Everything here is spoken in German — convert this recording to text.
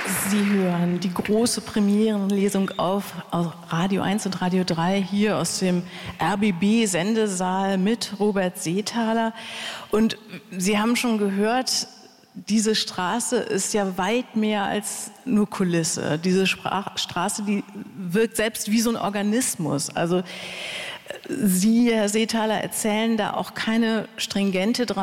Sie hören die große Premierenlesung auf Radio 1 und Radio 3 hier aus dem RBB-Sendesaal mit Robert Seethaler. Und Sie haben schon gehört, diese Straße ist ja weit mehr als nur Kulisse. Diese Straße, die wirkt selbst wie so ein Organismus. Also Sie, Herr Seethaler, erzählen da auch keine stringente